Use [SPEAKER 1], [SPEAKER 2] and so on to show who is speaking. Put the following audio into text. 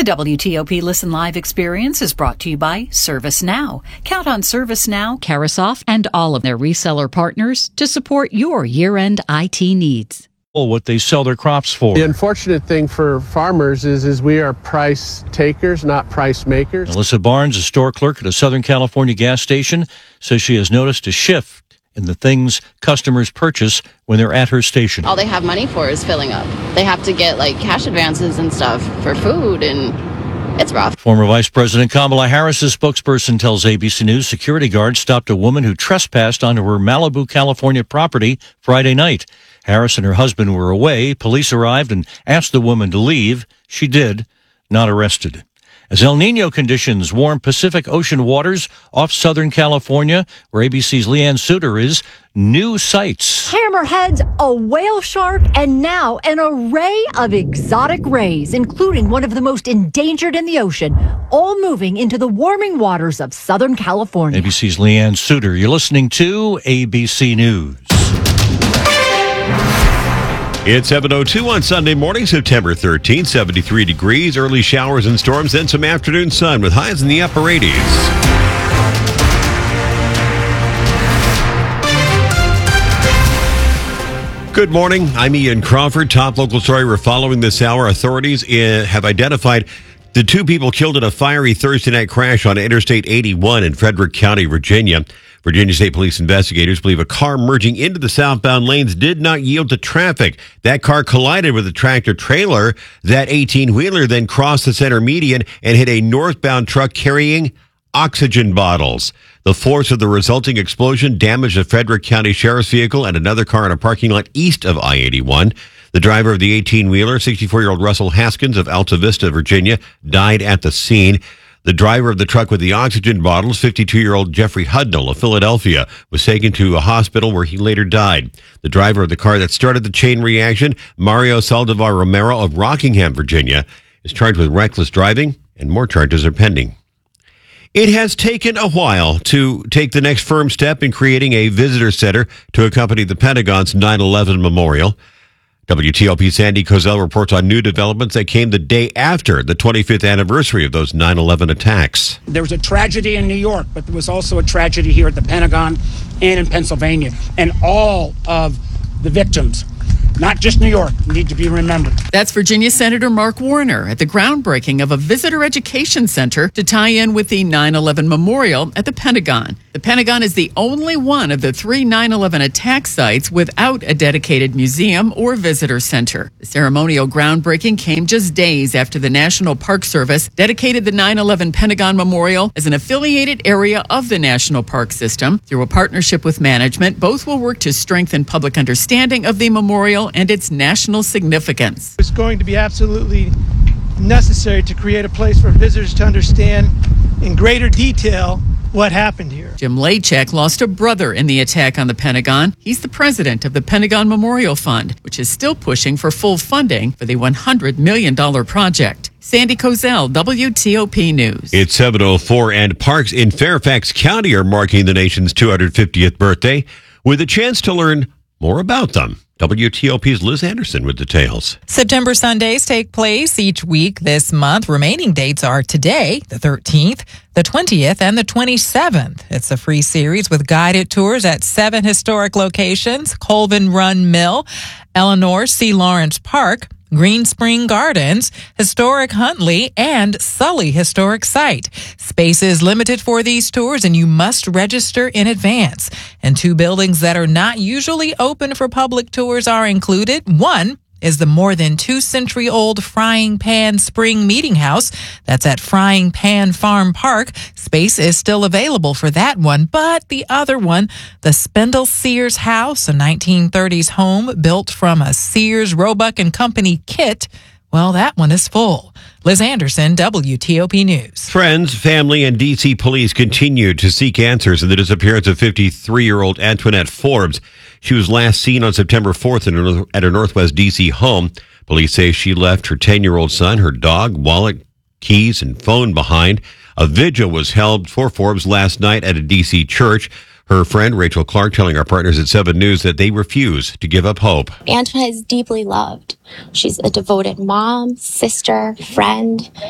[SPEAKER 1] The WTOP Listen Live experience is brought to you by ServiceNow. Count on ServiceNow, Carasoft, and all of their reseller partners to support your year-end IT needs.
[SPEAKER 2] What they sell their crops for.
[SPEAKER 3] The unfortunate thing for farmers is we are price takers, not price makers.
[SPEAKER 2] Melissa Barnes, a store clerk at a Southern California gas station, says she has noticed a shift in the things customers purchase when they're at her station.
[SPEAKER 4] All they have money for is filling up. They have to get like cash advances and stuff for food, and it's rough.
[SPEAKER 2] Former Vice President Kamala Harris's spokesperson tells ABC News security guards stopped a woman who trespassed onto her Malibu, California property Friday night. Harris and her husband were away. Police arrived and asked the woman to leave. She did, not arrested. As El Nino conditions warm Pacific Ocean waters off Southern California, where ABC's Leanne Suter is, new sights.
[SPEAKER 5] Hammerheads, a whale shark, and now an array of exotic rays, including one of the most endangered in the ocean, all moving into the warming waters of Southern California.
[SPEAKER 2] ABC's Leanne Suter. You're listening to ABC News.
[SPEAKER 6] It's 7:02 on Sunday morning, September 13th, 73 degrees, early showers and storms, then some afternoon sun with highs in the upper 80s. Good morning. I'm Ian Crawford. Top local story we're following this hour. Authorities have identified the two people killed in a fiery Thursday night crash on Interstate 81 in Frederick County, Virginia. Virginia State Police investigators believe a car merging into the southbound lanes did not yield to traffic. That car collided with a tractor trailer. That 18-wheeler then crossed the center median and hit a northbound truck carrying oxygen bottles. The force of the resulting explosion damaged a Frederick County Sheriff's vehicle and another car in a parking lot east of I-81. The driver of the 18-wheeler, 64-year-old Russell Haskins of Alta Vista, Virginia, died at the scene. The driver of the truck with the oxygen bottles, 52-year-old Jeffrey Hudnall of Philadelphia, was taken to a hospital where he later died. The driver of the car that started the chain reaction, Mario Saldivar Romero of Rockingham, Virginia, is charged with reckless driving, and more charges are pending. It has taken a while to take the next firm step in creating a visitor center to accompany the Pentagon's 9/11 memorial. WTOP's Sandy Kozel reports on new developments that came the day after the 25th anniversary of those 9/11 attacks.
[SPEAKER 7] There was a tragedy in New York, but there was also a tragedy here at the Pentagon and in Pennsylvania. And all of the victims, not just New York, need to be remembered.
[SPEAKER 8] That's Virginia Senator Mark Warner at the groundbreaking of a visitor education center to tie in with the 9/11 memorial at the Pentagon. The Pentagon is the only one of the 3 9/11 attack sites without a dedicated museum or visitor center. The ceremonial groundbreaking came just days after the National Park Service dedicated the 9/11 Pentagon Memorial as an affiliated area of the National Park System. Through a partnership with management, both will work to strengthen public understanding of the memorial and its national significance.
[SPEAKER 9] It's going to be absolutely necessary to create a place for visitors to understand in greater detail what happened here.
[SPEAKER 8] Jim Lachek lost a brother in the attack on the Pentagon. He's the president of the Pentagon Memorial Fund, which is still pushing for full funding for the $100 million project. Sandy Kozel, WTOP News.
[SPEAKER 6] It's 7:04, and parks in Fairfax County are marking the nation's 250th birthday with a chance to learn more about them. WTOP's Liz Anderson with details.
[SPEAKER 10] September Sundays take place each week this month. Remaining dates are today, the 13th, the 20th, and the 27th. It's a free series with guided tours at 7 historic locations: Colvin Run Mill, Eleanor C. Lawrence Park, Green Spring Gardens, Historic Huntley, and Sully Historic Site. Space is limited for these tours, and you must register in advance. And 2 buildings that are not usually open for public tours are included. One is the more than 2-century-old Frying Pan Spring Meeting House. That's at Frying Pan Farm Park. Space is still available for that one, but the other one, the Spindle Sears House, a 1930s home built from a Sears, Roebuck & Company kit, well, that one is full. Liz Anderson, WTOP News.
[SPEAKER 6] Friends, family, and D.C. police continue to seek answers in the disappearance of 53-year-old Antoinette Forbes. She was last seen on September 4th at her Northwest D.C. home. Police say she left her 10-year-old son, her dog, wallet, keys, and phone behind. A vigil was held for Forbes last night at a D.C. church. Her friend, Rachel Clark, telling our partners at 7 News that they refuse to give up hope.
[SPEAKER 11] Antoinette is deeply loved. She's a devoted mom, sister, friend.